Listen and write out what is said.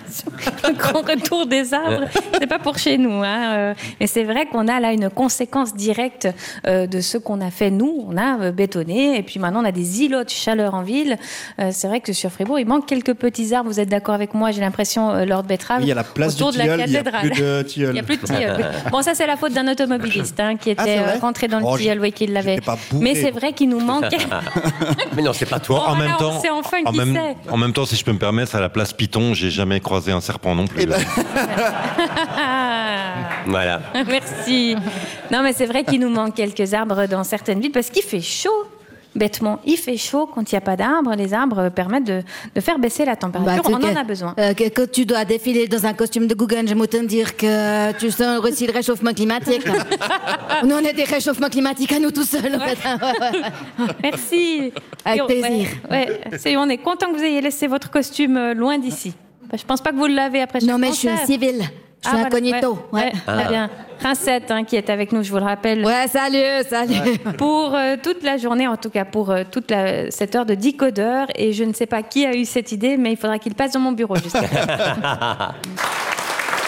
Le grand retour des arbres, c'est pas pour chez nous. Mais c'est vrai qu'on a là une conséquence directe de ce qu'on a fait nous. On a bétonné et puis maintenant on a des îlots de chaleur en ville. C'est vrai que sur Fribourg, il manque quelques petits arbres. Vous êtes d'accord avec moi? J'ai l'impression, Lord Betrave. Oui, il y a la place autour du de la tilleul, cathédrale. il n'y a plus de tilleul. Bon, ça c'est la faute d'un automobiliste qui était rentré dans le tilleul, oui, qui l'avait. Mais c'est vrai qu'il nous manque. Mais non, c'est pas toi. En même temps, c'est enfin qui sait. En même temps, si je peux me permettre, à la place Python, j'ai jamais croisé un serpent non plus. Voilà. Merci. Non, mais c'est vrai qu'il nous manque quelques arbres dans certaines villes parce qu'il fait chaud. Bêtement, il fait chaud quand il n'y a pas d'arbres. Les arbres permettent de faire baisser la température. On en a besoin. Quand tu dois défiler dans un costume de Guggen, je te dire que tu sens aussi le réchauffement climatique. Nous, on a des réchauffements climatiques à nous tout seuls. En fait. Merci. Avec plaisir. On est content que vous ayez laissé votre costume loin d'ici. Je pense pas que vous l'avez après. Non, mais je suis un civil. Je suis incognito. Ouais. Très bien. Princette qui est avec nous, je vous le rappelle. Ouais, salut. Pour toute la journée, en tout cas pour toute cette heure de décodeur. Et je ne sais pas qui a eu cette idée, mais il faudra qu'il passe dans mon bureau juste après.